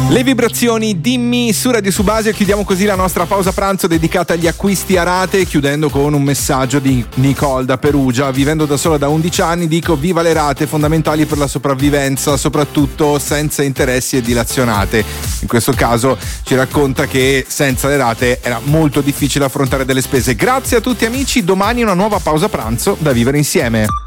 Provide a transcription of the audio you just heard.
Le vibrazioni dimmi su Radio Subasio. Chiudiamo così la nostra pausa pranzo dedicata agli acquisti a rate, chiudendo con un messaggio di Nicole da Perugia. Vivendo da sola da 11 anni dico viva le rate, fondamentali per la sopravvivenza, soprattutto senza interessi e dilazionate. In questo caso ci racconta che senza le rate era molto difficile affrontare delle spese. Grazie a tutti amici, domani una nuova pausa pranzo da vivere insieme.